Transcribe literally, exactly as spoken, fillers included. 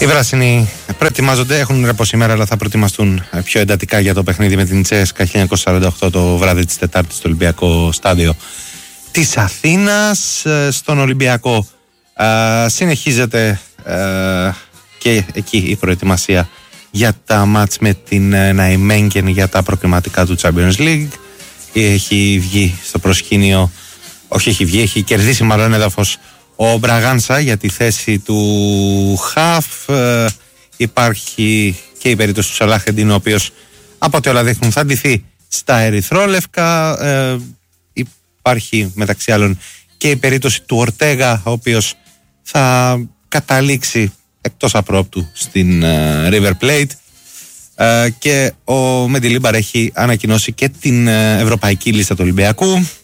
Οι πράσινοι προετοιμάζονται, έχουν ρεπό σήμερα, αλλά θα προετοιμαστούν πιο εντατικά για το παιχνίδι με την Τσέσκα χίλια εννιακόσια σαράντα οκτώ το βράδυ της Τετάρτης στο Ολυμπιακό Στάδιο της Αθήνας. Στον Ολυμπιακό α, συνεχίζεται α, και εκεί η προετοιμασία για τα μάτς με την Ναϊμένγκεν για τα προκριματικά του Champions League. Έχει βγει στο προσκήνιο, όχι έχει βγει, έχει κερδίσει μάλλον έδαφος ο Μπραγάνσα για τη θέση του Χαφ. Ε, υπάρχει και η περίπτωση του Σαλάχεντιν, ο οποίος από ό,τι όλα δείχνουν θα ντυθεί στα ερυθρόλευκα. Ε, υπάρχει μεταξύ άλλων και η περίπτωση του Ορτέγα, ο οποίος θα καταλήξει εκτός απρόπτου στην ε, River Plate. Ε, και ο Μεντιλίμπαρ έχει ανακοινώσει και την ε, ευρωπαϊκή λίστα του Ολυμπιακού.